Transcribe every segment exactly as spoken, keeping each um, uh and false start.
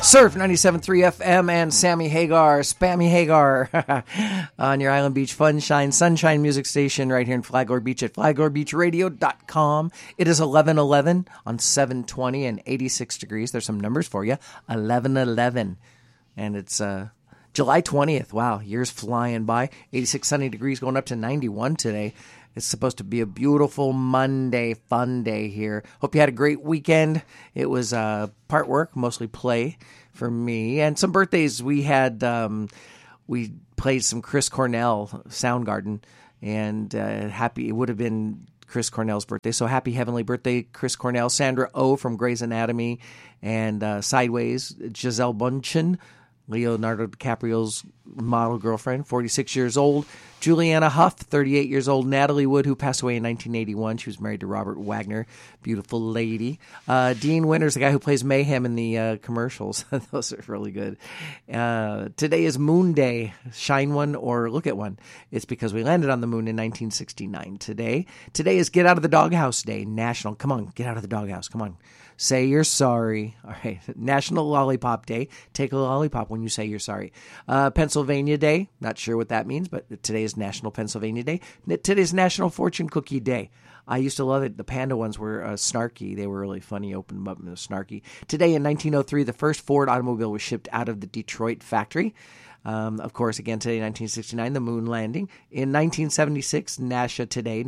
Surf ninety-seven point three F M and Sammy Hagar, Spammy Hagar, on your Island Beach Funshine Sunshine Music Station right here in Flagler Beach at flagler beach radio dot com. It is eleven eleven on seven twenty and eighty-six degrees. There's some numbers for you. eleven eleven. And it's uh, July twentieth. Wow, year's flying by. eighty-six sunny degrees going up to ninety-one today. It's supposed to be a beautiful Monday, fun day here. Hope you had a great weekend. It was uh, part work, mostly play for me. And some birthdays. We had, um, we played some Chris Cornell, Soundgarden. And uh, happy, it would have been Chris Cornell's birthday. So happy heavenly birthday, Chris Cornell. Sandra Oh from Grey's Anatomy. And uh, Sideways, Gisele Bundchen, Leonardo DiCaprio's model girlfriend, forty-six years old. Juliana Huff, thirty-eight years old. Natalie Wood, who passed away in nineteen eighty-one. She was married to Robert Wagner. Beautiful lady. Uh, Dean Winters, the guy who plays Mayhem in the uh, commercials. Those are really good. Uh, today is Moon Day. Shine one or look at one. It's because we landed on the moon in nineteen sixty-nine today. Today is Get Out of the Doghouse Day. National. Come on, get out of the doghouse. Come on. Say you're sorry. All right. National Lollipop Day. Take a lollipop when you say you're sorry. Uh, Pennsylvania Day. Not sure what that means, but today is National Pennsylvania Day. Today's National Fortune Cookie Day. I used to love it. The panda ones were uh, snarky. They were really funny. Open them up and snarky. Today in nineteen oh three, the first Ford automobile was shipped out of the Detroit factory. Um, of course, again, today, nineteen sixty-nine, the moon landing. In nineteen seventy-six, NASA today,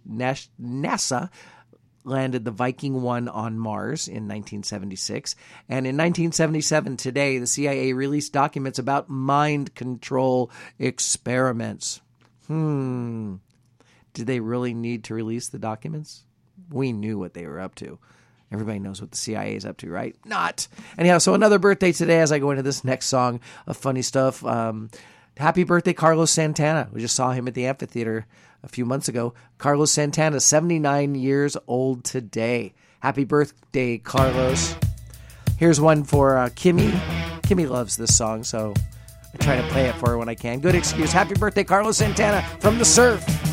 NASA landed the Viking one on Mars in nineteen seventy-six. And in nineteen seventy-seven, today, the C I A released documents about mind control experiments. Hmm. Did they really need to release the documents? We knew what they were up to. Everybody knows what the C I A is up to, right? Not. Anyhow, so another birthday today as I go into this next song of funny stuff. Um, happy birthday, Carlos Santana. We just saw him at the amphitheater a few months ago. Carlos Santana, seventy-nine years old today. Happy birthday, Carlos. Here's one for uh, Kimmy. Kimmy loves this song, so I try to play it for her when I can. Good excuse. Happy birthday, Carlos Santana from The Surf.